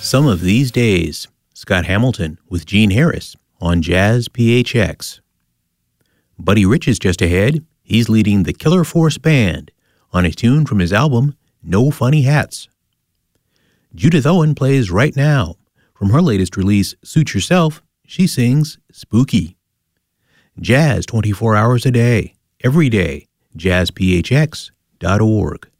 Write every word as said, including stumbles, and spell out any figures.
Some of These Days, Scott Hamilton with Gene Harris on Jazz P H X. Buddy Rich is just ahead. He's leading the Killer Force Band on a tune from his album, No Funny Hats. Judith Owen plays Right Now. From her latest release, Suit Yourself, she sings Spooky. Jazz twenty-four hours a day, every day, jazz p h x dot org.